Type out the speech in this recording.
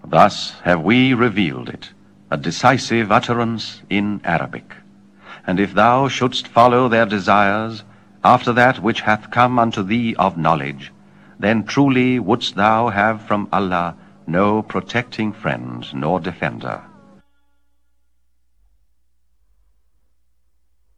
Thus have we revealed it, a decisive utterance in Arabic. And if thou shouldst follow their desires, after that which hath come unto thee of knowledge, then truly wouldst thou have from Allah no protecting friend nor defender.